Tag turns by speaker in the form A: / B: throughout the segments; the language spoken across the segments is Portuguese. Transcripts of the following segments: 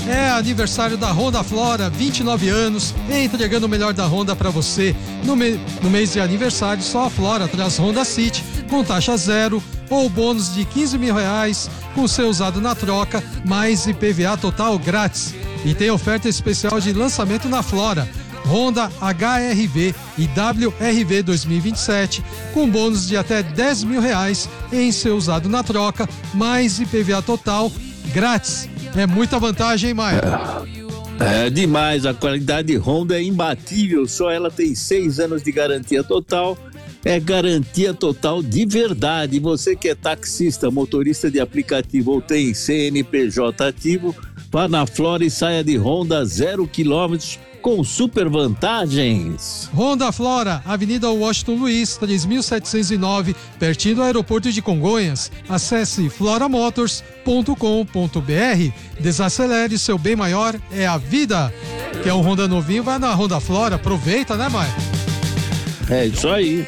A: É aniversário da Honda Flora, 29 anos, entregando o melhor da Honda para você. No mês de aniversário, só a Flora traz Honda City com taxa zero ou bônus de R$15 mil com seu usado na troca, mais IPVA total grátis. E tem oferta especial de lançamento na Flora. Honda HR-V e WR-V 2027 com bônus de até R$10 mil em seu usado na troca, mais IPVA total grátis. É muita vantagem, hein, Maia?
B: É demais, a qualidade Honda é imbatível, só ela tem 6 anos de garantia total. É garantia total de verdade. Você que é taxista, motorista de aplicativo ou tem CNPJ ativo, vá na Flora e saia de Honda 0 km com super vantagens.
A: Honda Flora, Avenida Washington Luiz, 3.709, pertinho do aeroporto de Congonhas. Acesse floramotors.com.br. Desacelere, seu bem maior é a vida. Quer um Honda novinho? Vai na Honda Flora, aproveita, né, Maia?
B: É isso aí.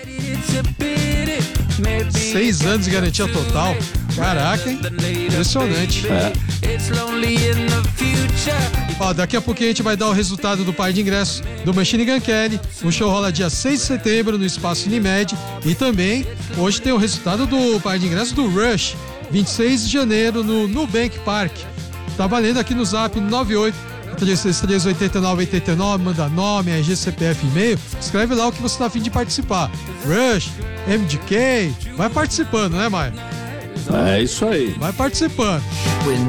A: 6 anos de garantia total. Caraca, hein? Impressionante. Ó, daqui a pouquinho a gente vai dar o resultado do par de ingressos do Machine Gun Kelly. O show rola dia 6 de setembro no Espaço Unimed. E também, hoje tem o resultado do par de ingressos do Rush, 26 de janeiro no Nubank Park. Tá valendo aqui no Zap 98-363-8989, manda nome, RG, CPF, e-mail, escreve lá o que você tá a fim de participar. Rush, MDK, vai participando, né, Maia?
B: É isso aí.
A: Vai participando.